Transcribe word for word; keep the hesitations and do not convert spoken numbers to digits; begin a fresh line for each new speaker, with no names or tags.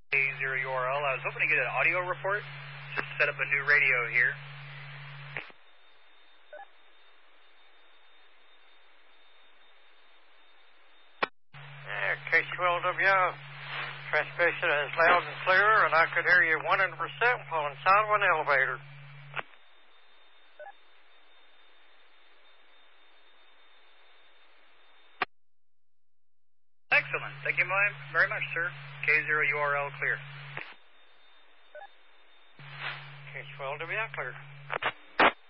K zero U R L. I was hoping to get an audio report. Just set up a new radio here.
Yeah, K twelve W. Transmission is loud and clear, and I could hear you one hundred percent while inside of an elevator.
Excellent. Thank you very much, sir. K zero U R L clear.
K twelve W clear.